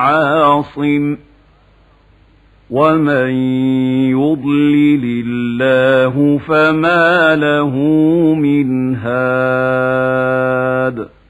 عاصم ومن يضلل الله فما له من هاد